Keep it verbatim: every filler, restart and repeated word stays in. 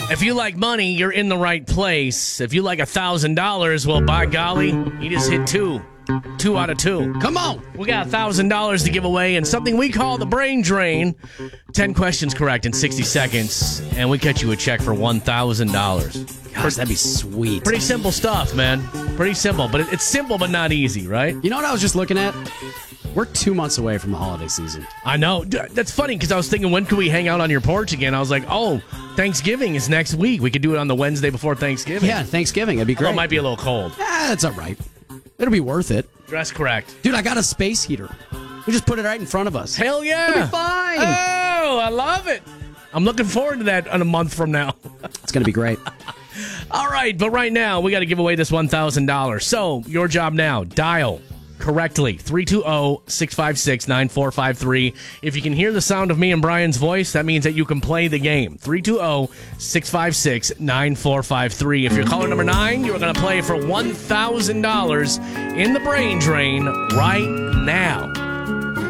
If you like money, you're in the right place. If you like one thousand dollars, well, by golly, you just hit two. Two out of two. Come on. We got one thousand dollars to give away and something we call the brain drain. ten questions correct in sixty seconds, and we cut you a check for one thousand dollars. Gosh, that'd be sweet. Pretty simple stuff, man. Pretty simple, but it's simple but not easy, right? You know what I was just looking at? We're two months away from the holiday season. I know. That's funny because I was thinking, when could we hang out on your porch again? I was like, oh, Thanksgiving is next week. We could do it on the Wednesday before Thanksgiving. Yeah, Thanksgiving. It'd be great. Although it might be a little cold. Yeah, it's all right. It'll be worth it. Dress correct. Dude, I got a space heater. We just put it right in front of us. Hell yeah. It'll be fine. Oh, I love it. I'm looking forward to that in a month from now. It's going to be great. All right, but right now, we got to give away this one thousand dollars. So, your job now, dial correctly, three two zero, six five six, nine four five three. If you can hear the sound of me and Brian's voice, that means that you can play the game. three two zero, six five six, nine four five three. If you're caller number nine, you're going to play for one thousand dollars in the brain drain right now.